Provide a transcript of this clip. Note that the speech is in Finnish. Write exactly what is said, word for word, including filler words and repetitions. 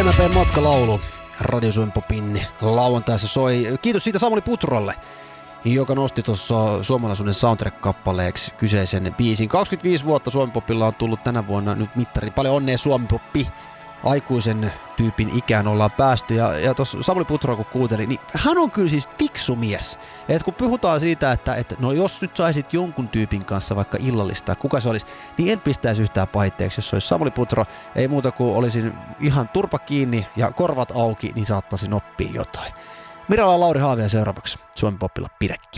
M P matkalaulu Radio Suomen Popin lauantaissa soi. Kiitos siitä Samuli Putrolle, joka nosti tuossa suomalaisuuden soundtrack-kappaleeksi kyseisen biisin. kaksikymmentäviisi vuotta Suomen Popilla on tullut tänä vuonna nyt mittari. Paljon onnea Suomen Poppi. Aikuisen tyypin ikään ollaan päästy. Ja, ja tuossa Samuli Putro kun kuunteli, niin hän on kyllä siis fiksu mies. Et kun puhutaan siitä, että, että no jos nyt saisit jonkun tyypin kanssa vaikka illallista, kuka se olisi, niin en pistäisi yhtään pahitteeksi. Jos se olisi Samuli Putro, ei muuta kuin olisin ihan turpa kiinni ja korvat auki, niin saattaisin oppia jotain. Mirala Lauri Haavia seuraavaksi Suomen Popilla, pidä kiinni.